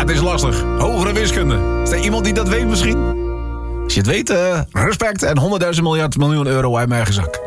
het is lastig. Hogere wiskunde. Is er iemand die dat weet misschien? Als je het weet, respect en 100.000 miljoen euro uit mijn eigen zak.